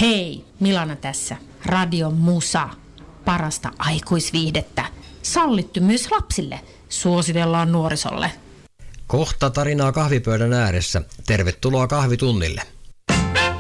Hei, Milana tässä. Radio Musa. Parasta aikuisviihdettä. Sallittu myös lapsille. Suositellaan nuorisolle. Kohta tarinaa kahvipöydän ääressä. Tervetuloa kahvitunnille.